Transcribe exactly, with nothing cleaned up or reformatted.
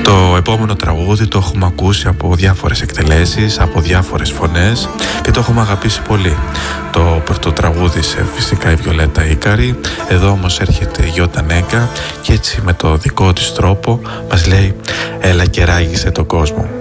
Το επόμενο τραγούδι το έχουμε ακούσει από διάφορες εκτελέσεις, από διάφορες φωνές και το έχουμε αγαπήσει πολύ. Το πρώτο τραγούδισε φυσικά η Βιολέτα Ίκαρη, εδώ όμως έρχεται η Γιώτα Νέγκα και έτσι με το δικό της τρόπο μας λέει «Έλα και ράγισε τον κόσμο».